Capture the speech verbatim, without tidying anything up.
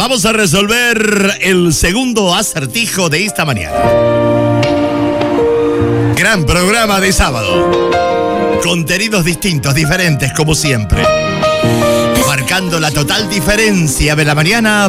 Vamos a resolver el segundo acertijo de esta mañana. Gran programa de sábado. Contenidos distintos, diferentes, como siempre. Marcando la total diferencia de la mañana